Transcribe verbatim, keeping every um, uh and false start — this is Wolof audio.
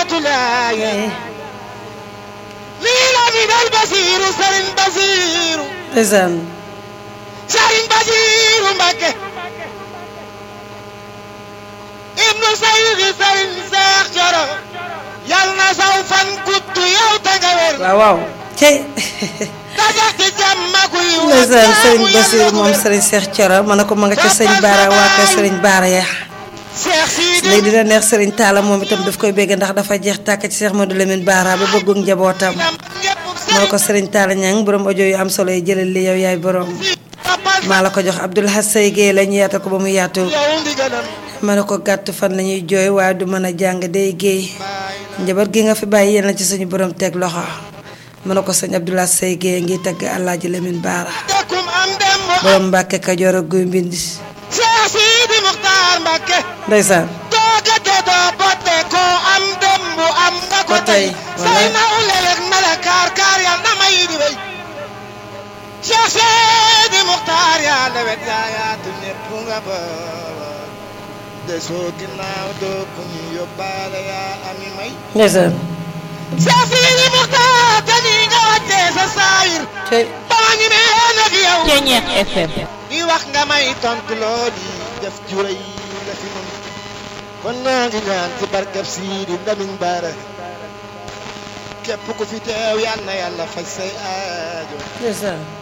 rahmatullahi lii la mi dal Basiru Sëriñ Basiru ndeysaan Sëriñ Basiru Mbàkke ibnu Sayidi Sëriñ Seex Coro yal na saw fan gudd yow ta nga wér waaw waaw cey tajax ci jàmm ak yiw ndeysaan Sëriñ Basiru moom Sëriñ Seex Coro ma ne ko ma nga ca sëñ Baara waa kër Sëriñ Baara ya léegi dina neex Sëriñ Taala moom itam daf koy bégg ndax dafa jeex tàkk ci Seex Madu Lamin Baara ba bëggug njabootam ma ne ko Sëriñ Taala ñang borom audio yu am solo yi jëlal li yow yaay borom maa la ko jox Abdoul Hassay Gueye la ñu yaatal ko ba mu yaatu ma ne ko gàtt fan la ñuy jooy waaye du mën a jàng day géey njaboot gi nga fi bàyyi yéen ci suñu borom teg loxo ma ne ko sëñ Abdoul Hassay Gueye ngi tagg Alaaji Lamin Baara borom Mbàkke Kajoor ak Guy Mbind Sidi Muxtaar Mbàkke ndeysaan toogate doo botte ko am dem bu am nga ko tey say na ulelek mala kaar kaar yal na may di bay Cheikh Sidi Muxtaar yaa lewet yaa yaatu ñépp nga booba de soo ginnaaw doo ku ñu yóbbaale yaa ami may ndeysaan Cheikh Sidi Muxtaar te nii nga wàccee sa saayir ba ma ñi mee nag yow Ceñeex F M di wax nga may tontu loo di def juray nga fi nun kon naa ngi ñaan ci barkeb Sidi Lamin Baara képp ku fi teew yal na yàlla faj say aajo ndeysaan